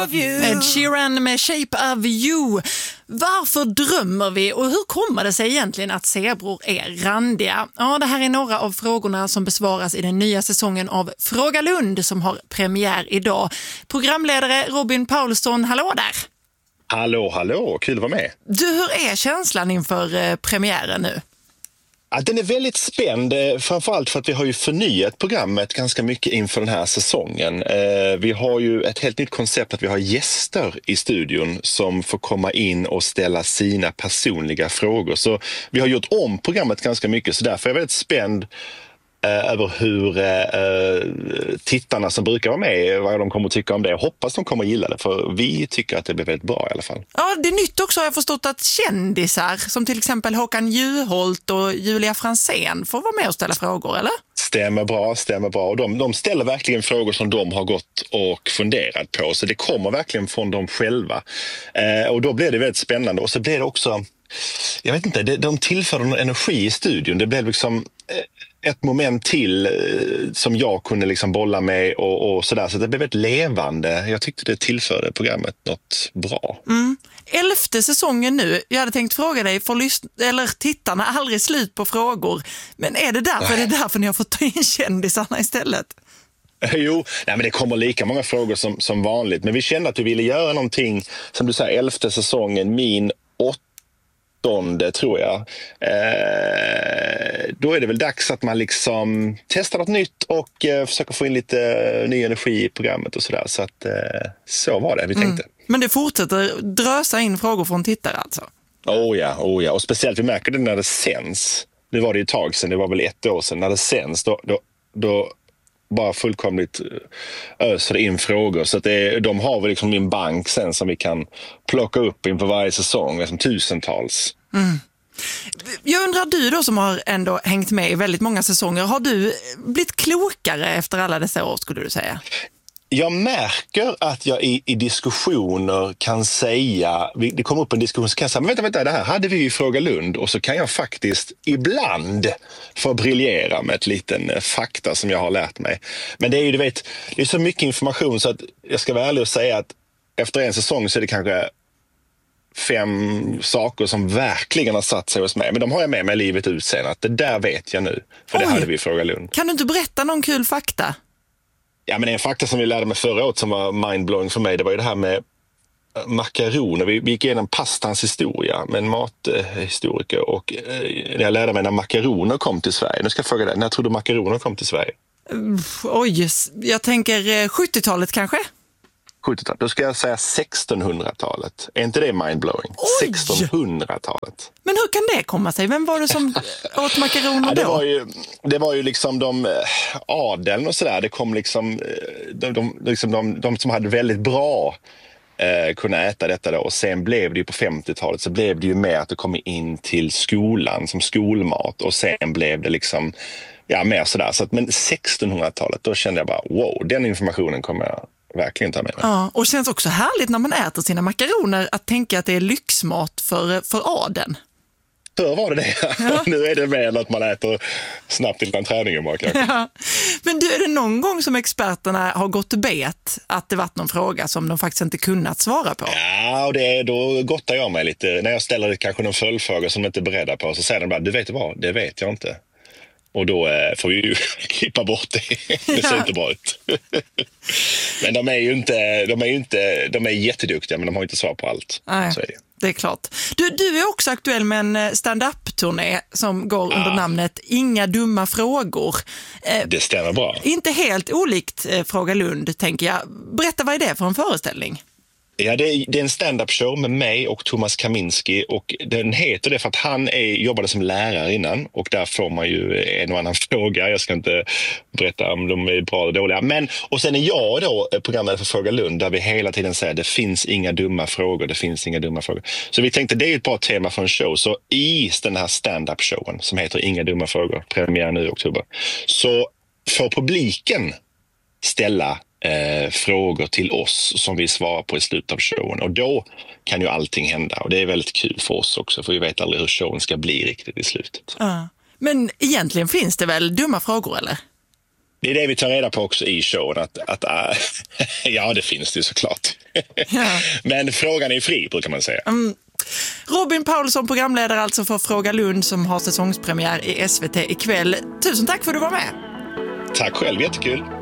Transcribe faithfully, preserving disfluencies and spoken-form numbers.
Ed Sheeran med Shape of You. Varför drömmer vi och hur kommer det sig egentligen att zebror är randiga? Ja, det här är några av frågorna som besvaras i den nya säsongen av Fråga Lund som har premiär idag. Programledare Robin Paulsson, hallå där! Hallå, hallå, kul att vara med. Du, hur är känslan inför eh, premiären nu? Ja, den är väldigt spänd, framförallt för att vi har ju förnyat programmet ganska mycket inför den här säsongen. Eh, vi har ju ett helt nytt koncept att vi har gäster i studion som får komma in och ställa sina personliga frågor. Så vi har gjort om programmet ganska mycket, så därför är jag väldigt spänd eh, över hur eh, tittarna som brukar vara med, vad de kommer att tycka om det. Jag hoppas de kommer att gilla det, för vi tycker att det blir väldigt bra i alla fall. Ja, det är nytt också, har jag förstått, att kändisar som till exempel Håkan Juholt och Julia Franzén får vara med och ställa frågor, eller? Stämmer bra, stämmer bra. Och de, de ställer verkligen frågor som de har gått och funderat på. Så det kommer verkligen från dem själva. Eh, och då blir det väldigt spännande. Och så blir det också, jag vet inte, det, de tillför någon energi i studion. Det blev liksom eh, ett moment till eh, som jag kunde liksom bolla med och, och sådär. Så det blev väldigt levande. Jag tyckte det tillförde programmet något bra. Mm. Elfte säsongen nu. Jag hade tänkt fråga dig, får lys- eller tittarna aldrig slut på frågor? Men är det därför, är det därför ni har fått ta in kändisarna istället? Jo, nej, men det kommer lika många frågor som, som vanligt. Men vi kände att vi ville göra någonting, som du säger, elfte säsongen, min åttonde tror jag. Eh, då är det väl dags att man liksom testar något nytt och eh, försöker få in lite ny energi i programmet och sådär. Så att eh, så var det vi tänkte. Mm. Men det fortsätter drösa in frågor från tittare alltså? Oh ja, oh ja. Och speciellt vi märker det när det sänds. Nu var det ju ett tag sedan, det var väl ett år sedan. När det sänds, då, då, då bara fullkomligt öser in frågor. Så att det, de har väl liksom min bank sen som vi kan plocka upp inför varje säsong. Liksom tusentals. Mm. Jag undrar, du då som har ändå hängt med i väldigt många säsonger, har du blivit klokare efter alla dessa år, skulle du säga? Jag märker att jag i, i diskussioner kan säga, det kommer upp en diskussion så kan jag säga, men vänta, vänta, det här hade vi ju i Fråga Lund, och så kan jag faktiskt ibland få briljera med ett liten fakta som jag har lärt mig. Men det är ju, du vet, det är så mycket information så att jag ska vara ärlig och säga att efter en säsong så är det kanske fem saker som verkligen har satt sig hos mig. Men de har jag med mig livet ut sen, att det där vet jag nu. För Oj. Det hade vi i Fråga Lund. Kan du inte berätta någon kul fakta? Ja, men en fakta som vi lärde mig förra året som var mindblowing för mig, det var ju det här med makaroner. Vi, vi gick igenom pastans historia med en mathistoriker, och eh, jag lärde mig när makaroner kom till Sverige. Nu ska jag fråga dig, när tror du makaroner kom till Sverige? Uh, oj, jag tänker sjuttiotalet kanske? sjuttiotalet, då ska jag säga sextonhundratalet. Är inte det mindblowing? Oj! sextonhundratalet. Men hur kan det komma sig? Vem var det som åt makaroner ja, det då? Var ju, det var ju liksom de adeln och sådär. Det kom liksom de, de, liksom de, de som hade väldigt bra eh, kunna äta detta då. Och sen blev det ju på femtiotalet så blev det ju mer att det kom in till skolan som skolmat. Och sen blev det liksom, ja, mer sådär. Så att, men sextonhundratalet, då kände jag bara, wow, den informationen kommer jag verkligen ta med mig. Ja, och det känns också härligt när man äter sina makaroner att tänka att det är lyxmat för, för adeln. Förr var det det. Ja. Nu är det mer att man äter snabbt innan träningen bara kanske. Ja. Men du, är det någon gång som experterna har gått bet att det varit någon fråga som de faktiskt inte kunnat svara på? Ja, och det, då gottar jag mig lite. När jag ställer kanske någon följdfråga som de inte är beredda på, så säger de bara, du vet vad, det vet jag inte. Och då eh, får vi ju klippa bort det. Det ser ja. inte bra ut. Men de är ju inte, de är ju inte, de är jätteduktiga, men de har inte svar på allt. Nej. Så är det. Det är klart. Du, du är också aktuell med en stand-up-turné som går under ah. namnet Inga dumma frågor. Eh, det stämmer bra. Inte helt olikt eh, Fråga Lund, tänker jag. Berätta, vad är det för en föreställning? Ja, det är, det är en stand-up show med mig och Thomas Kaminski, och den heter det för att han är, jobbade som lärare innan, och där får man ju en och annan fråga. Jag ska inte berätta om de är bra eller dåliga. Men, och sen är jag då programledare för Fråga Lund, där vi hela tiden säger det finns inga dumma frågor, det finns inga dumma frågor. Så vi tänkte det är ett bra tema för en show. Så i den här stand-up showen som heter Inga dumma frågor, premiär nu i oktober, så får publiken ställa Eh, frågor till oss som vi svarar på i slutet av showen, och då kan ju allting hända, och det är väldigt kul för oss också, för vi vet aldrig hur showen ska bli riktigt i slutet. Ja. Men egentligen finns det väl dumma frågor, eller? Det är det vi tar reda på också i showen. Att, att, äh, ja, det finns det såklart. Ja. Men frågan är fri, brukar man säga. Mm. Robin Paulsson, programledare alltså för Fråga Lund, som har säsongspremiär i S V T ikväll. Tusen tack för att du var med. Tack själv, jättekul.